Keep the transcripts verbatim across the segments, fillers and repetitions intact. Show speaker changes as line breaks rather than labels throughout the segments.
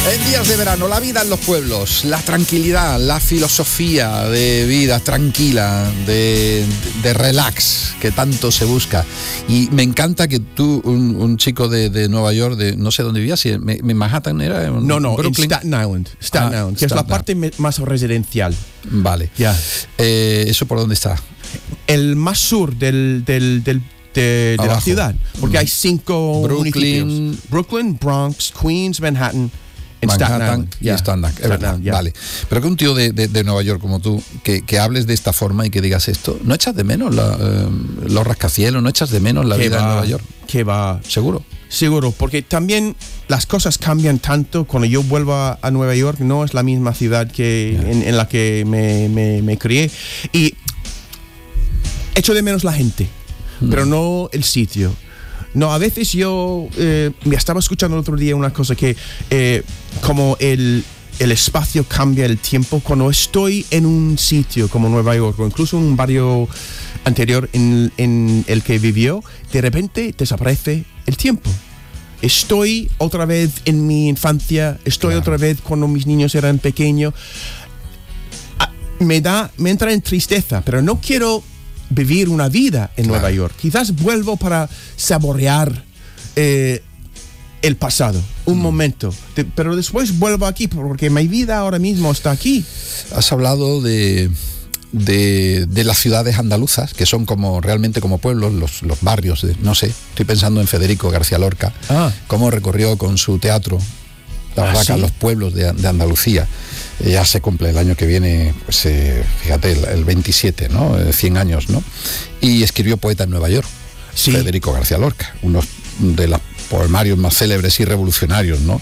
En días de verano, la vida en los pueblos, la tranquilidad, la filosofía de vida tranquila, de, de relax, que tanto se busca. Y me encanta que tú, un, un chico de, de Nueva York, de no sé dónde vivías, si en, en Manhattan era. En
no, no,
Brooklyn.
en Staten Island, Staten
Ah,
Island, que
Staten
es la parte me- más residencial.
Vale.
Ya.
Eh, ¿Eso por dónde está?
El más sur del, del, del, de, de la
Abajo.
ciudad, porque hay cinco
Brooklyn.
municipios. Brooklyn, Bronx, Queens, Manhattan. En Staten
Manhattan
Island,
y
ya.
Staten Island, es
Staten
verdad,
Island, ya.
vale. Pero que un tío de, de, de Nueva York como tú, que, que hables de esta forma y que digas esto, ¿no echas de menos la, eh, los rascacielos? ¿No echas de menos la
¿Qué
vida
va?
en Nueva York?
¿Qué va?
¿Seguro?
Seguro, porque también las cosas cambian tanto. Cuando yo vuelvo a, a Nueva York, no es la misma ciudad que
Yeah.
en, en la que me, me, me crié. Y echo de menos la gente,
Hmm.
pero no el sitio. No, a veces yo eh, me estaba escuchando el otro día una cosa que eh, como el, el espacio cambia el tiempo. Cuando estoy en un sitio como Nueva York o incluso en un barrio anterior en, en el que vivió, de repente desaparece el tiempo. Estoy otra vez en mi infancia, estoy
Claro.
otra vez cuando mis niños eran pequeños. Ah, Me da, me entra en tristeza, pero no quiero vivir una vida en
Claro.
Nueva York. Quizás vuelvo para saborear eh, el pasado, un
Mm.
momento, De- pero después vuelvo aquí porque mi vida ahora mismo está aquí.
Has hablado de, de, de las ciudades andaluzas, que son como realmente como pueblos, los, los barrios, de, no sé, estoy pensando en Federico García Lorca,
Ah.
cómo recorrió con su teatro la
¿Ah,
verdad,
sí?
los pueblos de, de Andalucía. Eh, ya se cumple el año que viene, pues eh, fíjate, el, el veintisiete, ¿no? Eh, cien años, ¿no? Y escribió Poeta en Nueva York,
Sí.
Federico García Lorca, uno de los poemarios más célebres y revolucionarios, ¿no?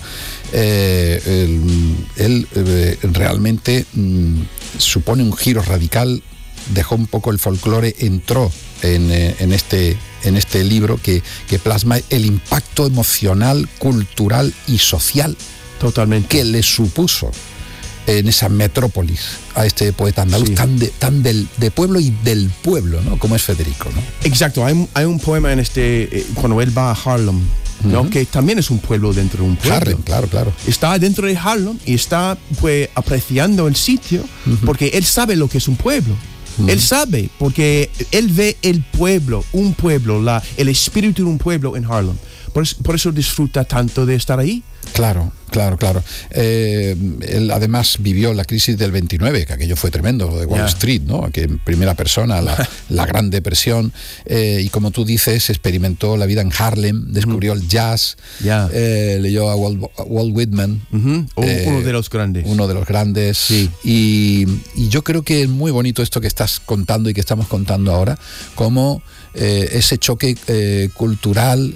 Eh, él él, eh, realmente mm, supone un giro radical, dejó un poco el folclore, entró en, eh, en, este, en este libro que, que plasma el impacto emocional, cultural y social
Totalmente.
que le supuso en esa metrópolis a este poeta andaluz,
Sí.
tan, de, tan del, de pueblo y del pueblo, ¿no? Como es Federico, ¿no?
Exacto, hay, un- hay un poema en este, eh, cuando él va a Harlem, ¿no?
Ujú.
Que también es un pueblo dentro de un pueblo.
Harlem, claro, claro.
Está dentro de Harlem y está pues apreciando el sitio porque él sabe lo que es un pueblo. Él sabe porque él ve el pueblo, un pueblo, la, el espíritu de un pueblo en Harlem. Por, eso- por eso disfruta tanto de estar ahí.
Claro, claro, claro. Eh, él además vivió la crisis del veintinueve, que aquello fue tremendo, lo de Wall
Ya.
Street, ¿no? Que en primera persona, la, la Gran Depresión, eh, y como tú dices, experimentó la vida en Harlem, descubrió el jazz,
Ya.
eh, leyó a Walt, Walt Whitman,
Ujú, o-
Eh,
uno de los grandes.
uno de los grandes.
Sí.
Y, y yo creo que es muy bonito esto que estás contando y que estamos contando ahora, como eh, ese choque eh, cultural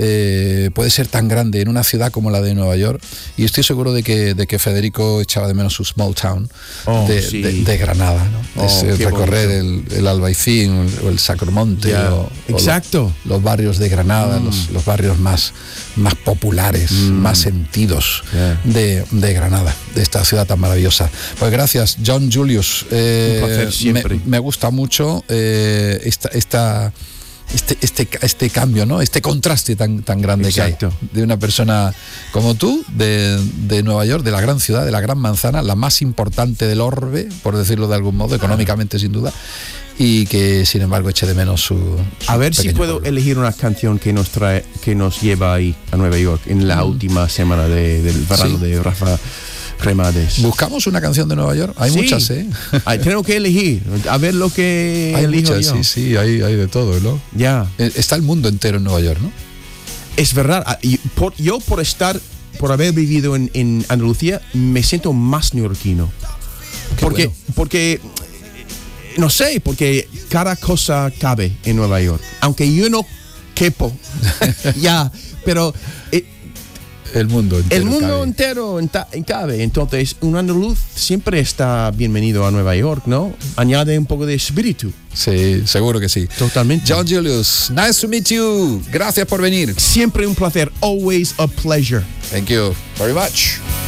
eh, puede ser tan grande en una ciudad como la de Nueva York. Y estoy seguro de que, de que Federico echaba de menos su small town
Oh,
de,
sí.
de- de Granada, ¿no?
Oh,
Es, eh,
qué
recorrer el, el Albaicín o el, o el Sacromonte,
Ya.
o, o
Exacto.
lo- los barrios de Granada, los, los barrios más, más populares, más sentidos
Yeah.
de, de Granada, de esta ciudad tan maravillosa. Pues gracias, John Julius. Eh,
Un placer
me,
siempre.
me gusta mucho eh, esta, esta, este, este, este cambio, ¿no? Este contraste tan, tan grande
Exacto.
que hay de una persona como tú, de, de Nueva York, de la gran ciudad, de la gran manzana, la más importante del orbe, por decirlo de algún modo, económicamente sin duda, y que sin embargo eche de menos su, su
A ver si
pequeño
puedo
pueblo.
elegir una canción que nos trae, que nos lleva ahí a Nueva York en la última semana de- del verano
Sí.
de Rafa Cremades.
Buscamos una canción de Nueva York, hay
Sí.
muchas, ¿eh?
Ay, tenemos que elegir, a ver lo que
Hay
elijo
muchas,
yo.
sí, sí, hay, hay de todo, ¿no?
Ya,
Eh, Está el mundo entero en Nueva York, ¿no?
es verdad. Ah, y por- yo por estar, por haber vivido en, en Andalucía, me siento más neoyorquino.
Qué
Porque,
bueno.
porque, no sé, porque cada cosa cabe en Nueva York. Aunque yo no quepo, ya, pero eh,
El mundo entero.
el mundo
cabe.
entero enta- cabe. Entonces, un andaluz siempre está bienvenido a Nueva York, ¿no? Añade un poco de espíritu.
Sí, seguro que sí.
Totalmente.
John Julius, nice to meet you. Gracias por venir.
Siempre un placer. Always a pleasure.
Thank you very much.